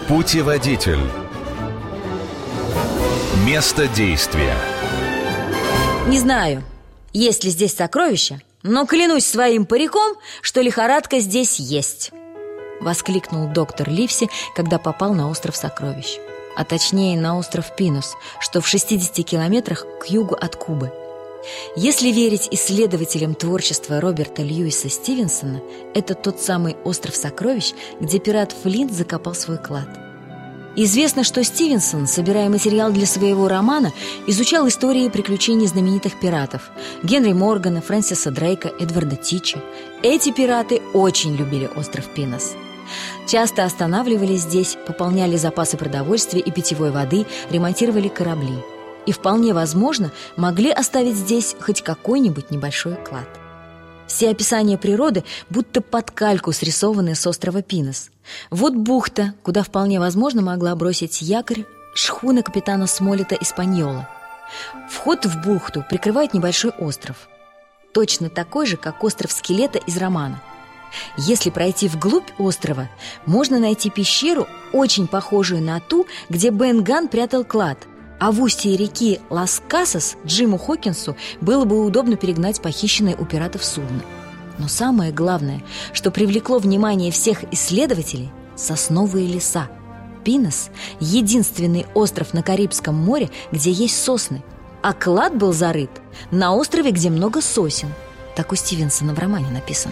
Путеводитель. Место действия. Не знаю, есть ли здесь сокровища, но клянусь своим париком, что лихорадка здесь есть, воскликнул доктор Ливси, когда попал на остров сокровищ. А точнее на остров Пинус, что в 60 километрах к югу от Кубы. Если верить исследователям творчества Роберта Льюиса Стивенсона, это тот самый остров сокровищ, где пират Флинт закопал свой клад. Известно, что Стивенсон, собирая материал для своего романа, изучал истории и приключений знаменитых пиратов Генри Моргана, Фрэнсиса Дрейка, Эдварда Тичи. Эти пираты очень любили остров Пинос. Часто останавливались здесь, пополняли запасы продовольствия и питьевой воды, ремонтировали корабли. И вполне возможно, могли оставить здесь хоть какой-нибудь небольшой клад. Все описания природы будто под кальку срисованы с острова Пинос. Вот бухта, куда вполне возможно могла бросить якорь шхуна капитана Смолета Испаньола. Вход в бухту прикрывает небольшой остров, точно такой же, как остров Скелета из романа. Если пройти вглубь острова, можно найти пещеру, очень похожую на ту, где Бен Ганн прятал клад. А в устье реки Лас-Касас Джиму Хокинсу было бы удобно перегнать похищенное у пиратов судно. Но самое главное, что привлекло внимание всех исследователей – сосновые леса. Пинос – единственный остров на Карибском море, где есть сосны. А клад был зарыт на острове, где много сосен. Так у Стивенсона в романе написано.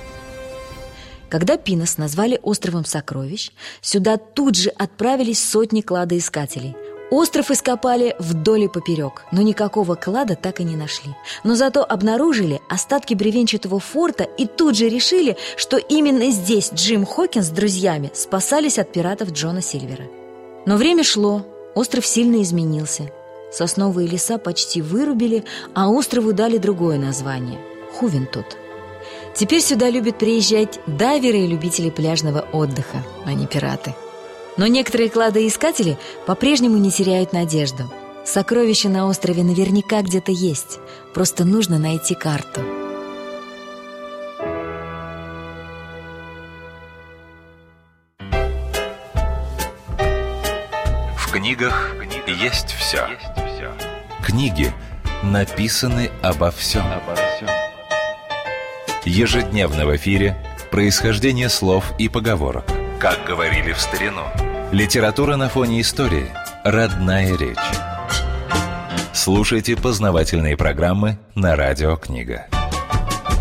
Когда Пинос назвали островом сокровищ, сюда тут же отправились сотни кладоискателей. Остров ископали вдоль и поперек, но никакого клада так и не нашли. Но зато обнаружили остатки бревенчатого форта и тут же решили, что именно здесь Джим Хокинс с друзьями спасались от пиратов Джона Сильвера. Но время шло, остров сильно изменился. Сосновые леса почти вырубили, а острову дали другое название – Хувентот. Теперь сюда любят приезжать дайверы и любители пляжного отдыха, а не пираты. Но некоторые кладоискатели по-прежнему не теряют надежду. Сокровища на острове наверняка где-то есть. Просто нужно найти карту. В книгах есть все. Книги написаны обо всем. Ежедневно в эфире происхождение слов и поговорок. Как говорили в старину. Литература на фоне истории. Родная речь. Слушайте познавательные программы на Радио Книга.